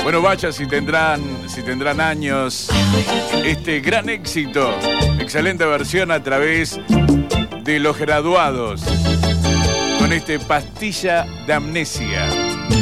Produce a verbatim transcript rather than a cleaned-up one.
Bueno, vaya si tendrán, si tendrán años este gran éxito. Excelente versión a través de Los Graduados con este Pastilla de Amnesia.